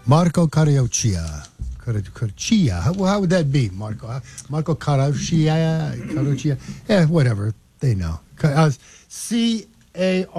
Marco Caroccia. Caroccia. How would that be, Marco? Marco Caroccia. Whatever. They know. Caroccia.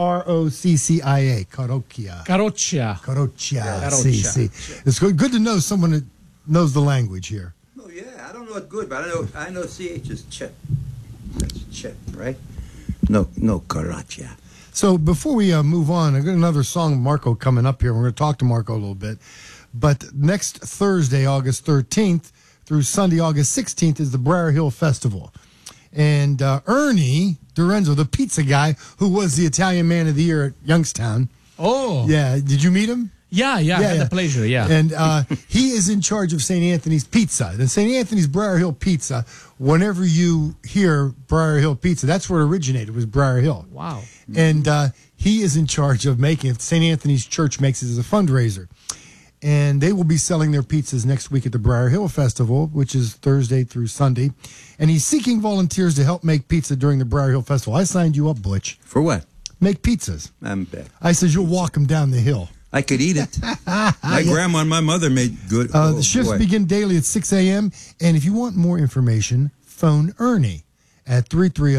Caroccia. See. It's good to know someone that knows the language here. Oh, yeah. I don't know it good, but I know CH is Chet. That's Chet, right? No, Caroccia. So before we move on, I got another song, Marco, coming up here. We're going to talk to Marco a little bit. But next Thursday, August 13th, through Sunday, August 16th, is the Briar Hill Festival. And Ernie Dorenzo, the pizza guy, who was the Italian Man of the Year at Youngstown. Oh. Yeah. Did you meet him? Yeah, I had the pleasure, yeah. And he is in charge of St. Anthony's Pizza. The St. Anthony's Briar Hill Pizza, whenever you hear Briar Hill Pizza, that's where it originated, was Briar Hill. Wow. And he is in charge of making it. St. Anthony's Church makes it as a fundraiser. And they will be selling their pizzas next week at the Briar Hill Festival, which is Thursday through Sunday. And he's seeking volunteers to help make pizza during the Briar Hill Festival. I signed you up, Butch. For what? Make pizzas. I'm back. I said you'll walk them down the hill. I could eat it. My grandma and my mother made good. The shifts begin daily at 6 a.m. And if you want more information, phone Ernie at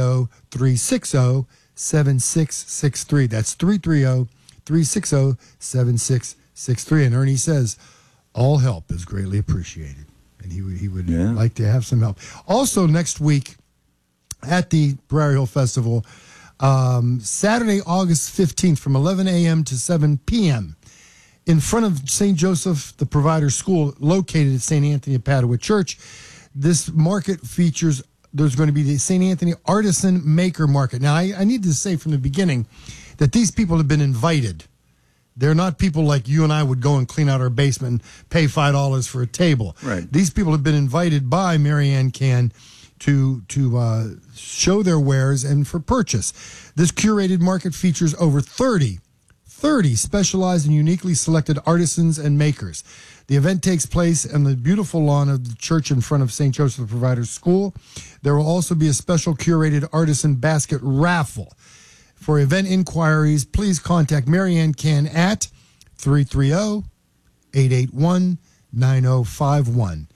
330-360-7663. That's 330-360-7663. And Ernie says all help is greatly appreciated. And he would like to have some help. Also, next week at the Briar Hill Festival, Saturday, August 15th from 11 a.m. to 7 p.m. in front of St. Joseph the Provider School located at St. Anthony of Padua Church. This market features, there's going to be the St. Anthony Artisan Maker Market. Now, I need to say from the beginning that these people have been invited. They're not people like you and I would go and clean out our basement and pay $5 for a table. Right. These people have been invited by Marianne Can to show their wares and for purchase. This curated market features over 30 specialized and uniquely selected artisans and makers. The event takes place on the beautiful lawn of the church in front of St. Joseph the Provider School. There will also be a special curated artisan basket raffle. For event inquiries, please contact Marianne Can at 330-881-9051.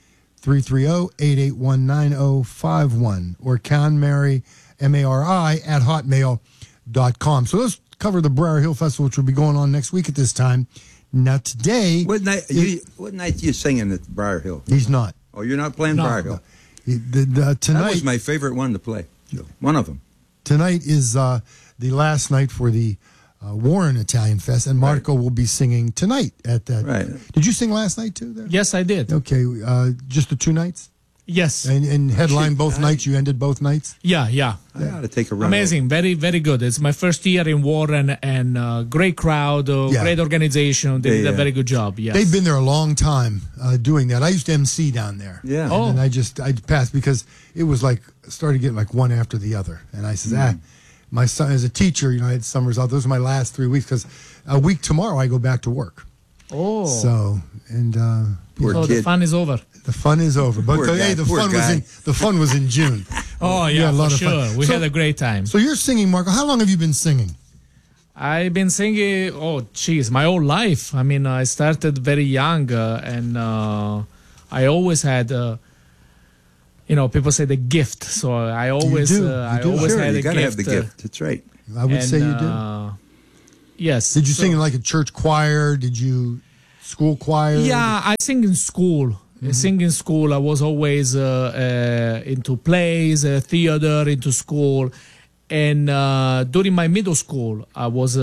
330-881-9051 or CanMary, M-A-R-I, at hotmail.com. So let's cover the Briar Hill Festival, which will be going on next week at this time. Now, today... What night are you singing at Briar Hill? He's not. Oh, you're not playing Briar Hill? Tonight, that was my favorite one to play. One of them. Tonight is the last night for the Warren Italian Fest, and Marco will be singing tonight at that. Right. Did you sing last night, too? There? Yes, I did. Okay, just the 2 nights? Yes. And headline both nights? You ended both nights? Yeah. I ought to take a run. Amazing. Very, very good. It's my first year in Warren, and great crowd, great organization. They did a very good job. Yes. They've been there a long time doing that. I used to MC down there. Yeah. And I passed because it was like, started getting like one after the other. And I said, my son, as a teacher, I had summers out. Those are my last 3 weeks because a week tomorrow I go back to work. Oh. So, and poor kid. The fun is over. The fun is over. But the fun was in June. Oh, yeah, for sure. We had a great time. So you're singing, Marco. How long have you been singing? I've been singing, my whole life. I mean, I started very young, and I always had... people say the gift. So I always, had a gift. You gotta have the gift. That's right. I would say you do. Yes. Did you sing in like a church choir? Did you school choir? Yeah, I sing in school. I sing in school. I was always into plays, theater, into school, and during my middle school, I was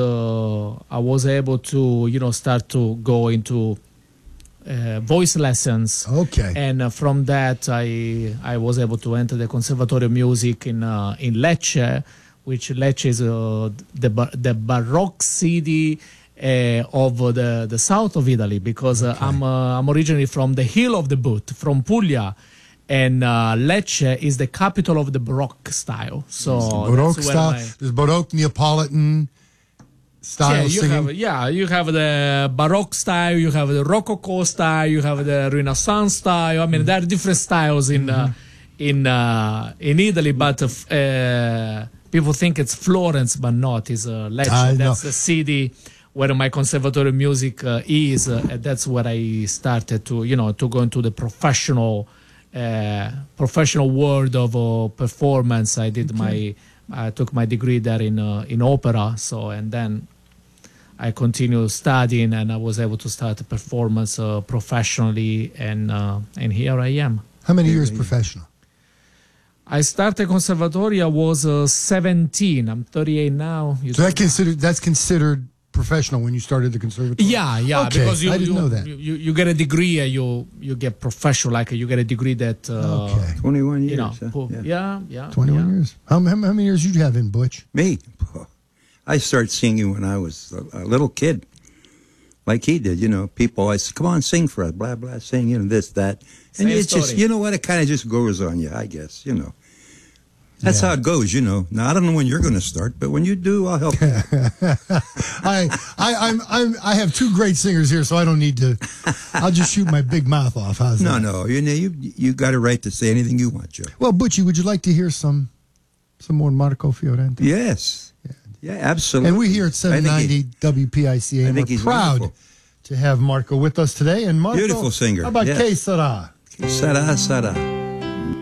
able to start to go into voice lessons. Okay. And from that, I was able to enter the Conservatorio of Music in Lecce, which Lecce is the Baroque city of the south of Italy, because I'm originally from the Hill of the Boot, from Puglia, and Lecce is the capital of the Baroque style. So Baroque style. There's Baroque Neapolitan style singing. You have the Baroque style, you have the Rococo style, you have the Renaissance style. I mean, there are different styles in Italy, but people think it's Florence, but not. It's Lecce. That's the city where my conservatory music is. And that's where I started to, to go into the professional world of performance. I took my degree there in opera. So, and then I continued studying, and I was able to start a performance professionally, and here I am. How many years professional? I started conservatory. I was 17. I'm 38 now. So that's considered professional when you started the conservatory? Yeah, okay. Because I didn't know that. You get a degree and you get professional, like you get a degree that. Okay. 21 years. Yeah. 21 years. How many years did you have in, Butch? Me? I started singing when I was a little kid, like he did. People always say, come on, sing for us, blah, blah, sing, this, that. And it's just, you know what, it kind of just grows on you, I guess, That's how it goes, Now, I don't know when you're going to start, but when you do, I'll help you. I have two great singers here, so I don't need to. I'll just shoot my big mouth off. How's that? No, you got a right to say anything you want, Joe. Well, Butchie, would you like to hear some more Marco Fiorente? Yes. Yeah, absolutely. And we here at 790 WPICA, and we're proud to have Marco with us today. And Marco, beautiful singer. How about Que Sera? Que Sera, Sera.